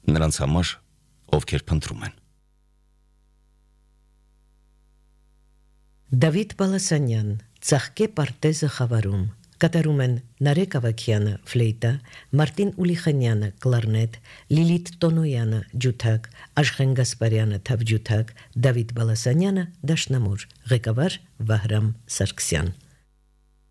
նրանց համար, ովքեր փնտրում են։ Դավիթ Պալասանյան, Ծաղկե պարտեզը խավարում, կատարում են Նարեկ Ավագյանը ֆլեյտա, Մարտին Ուլիխանյանը կլարնետ, Լիլիթ Տոնոյանը ջութակ, Աշխեն Գասպարյանը թավջութակ, Դավիթ Պալասանյանը դաշնամուր, ղեկավար Վահրամ Սարգսյան։